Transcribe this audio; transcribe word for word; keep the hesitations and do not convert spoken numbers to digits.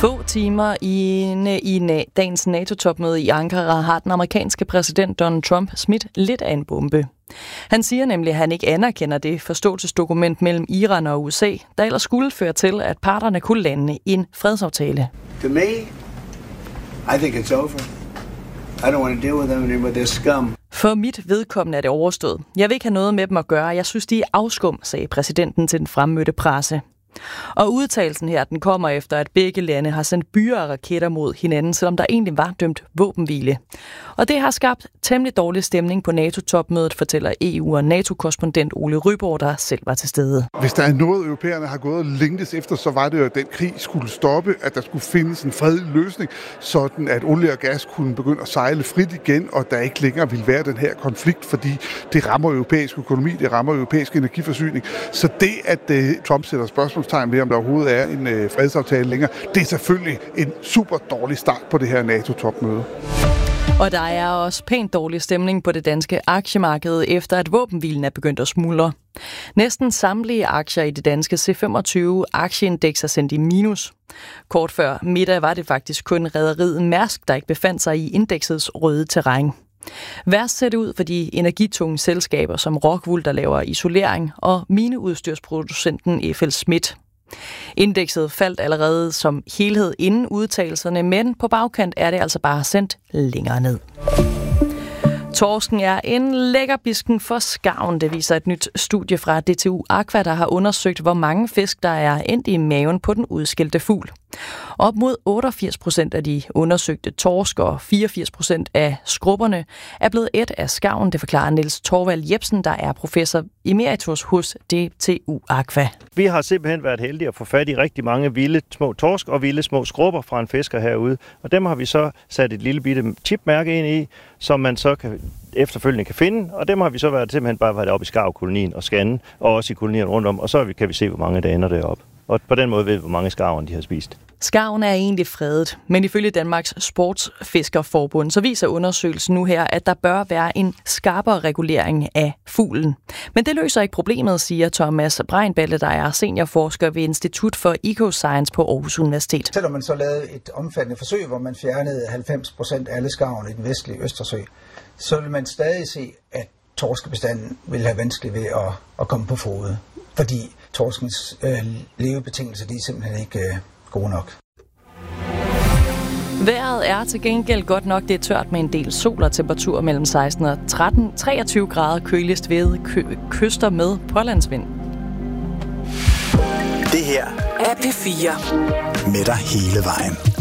Få timer inde i dagens NATO-topmøde i Ankara har den amerikanske præsident Donald Trump smidt lidt af en bombe. Han siger nemlig, at han ikke anerkender det forståelsesdokument mellem Iran og U S A, der ellers skulle føre til, at parterne kunne lande en fredsaftale. To me, I think it's over. I don't want to deal with them anymore. They're scum. For mit vedkommende er det overstået. Jeg vil ikke have noget med dem at gøre. Jeg synes, de er afskum, sagde præsidenten til den fremmødte presse. Og udtalelsen her, den kommer efter, at begge lande har sendt byer af raketter mod hinanden, selvom der egentlig var dømt våbenhvile. Og det har skabt temmelig dårlig stemning på NATO-topmødet, fortæller E U- og NATO-korrespondent Ole Ryborg, der selv var til stede. Hvis der er noget, europæerne har gået og længtes efter, så var det jo, at den krig skulle stoppe, at der skulle findes en fredelig løsning, sådan at olie og gas kunne begynde at sejle frit igen, og der ikke længere ville være den her konflikt, fordi det rammer europæisk økonomi, det rammer europæisk energiforsyning. Så det, at uh, Trump sætter spørgsmålstegn ved, om der overhovedet er en uh, fredsaftale længere, det er selvfølgelig en super dårlig start på det her NATO-topmøde. Og der er også pænt dårlig stemning på det danske aktiemarked, efter at våbenhvilen er begyndt at smuldre. Næsten samtlige aktier i det danske C femogtyve aktieindeks er sendt i minus. Kort før middag var det faktisk kun rederiet Mærsk, der ikke befandt sig i indeksets røde terræn. Værst ser det ud for de energitunge selskaber som Rockwool, der laver isolering, og mineudstyrsproducenten F L Schmidt. Indekset faldt allerede som helhed inden udtalelserne, men på bagkant er det altså bare sendt længere ned. Torsken er en lækker bisken for skarven, det viser et nyt studie fra D T U Aqua, der har undersøgt, hvor mange fisk, der er endt i maven på den udskilte fugl. Op mod otteogfirs procent af de undersøgte torsk og fireogfirs procent af skrubberne er blevet ædt af skarven, det forklarer Niels Torvald Jebsen, der er professor emeritus hos D T U Aqua. Vi har simpelthen været heldige at få fat i rigtig mange vilde små torsk og vilde små skrubber fra en fisker herude, og dem har vi så sat et lille bitte chipmærke ind i, som man så kan efterfølgende kan finde, og dem har vi så været, simpelthen bare været oppe i skarvkolonien og scanne, og også i kolonien rundt om, og så kan vi se, hvor mange der ender deroppe. Og på den måde ved vi, hvor mange skarven de har spist. Skarven er egentlig fredet, men ifølge Danmarks Sportsfiskerforbund, så viser undersøgelsen nu her, at der bør være en skarpere regulering af fuglen. Men det løser ikke problemet, siger Thomas Breinballe, der er seniorforsker ved Institut for Ecoscience på Aarhus Universitet. Selvom man så lavede et omfattende forsøg, hvor man fjernede halvfems procent af alle skarven i den vestlige Østersø, så vil man stadig se, at torskebestanden vil have vanskeligt ved at, at komme på fode, fordi torskens øh, levebetingelser, de er simpelthen ikke øh, gode nok. Vejret er til gengæld godt nok, det er tørt med en del sol og temperatur mellem seksten og tretten, treogtyve grader køligst ved kø- kyster med pålandsvind. Det her er P fire med dig hele vejen.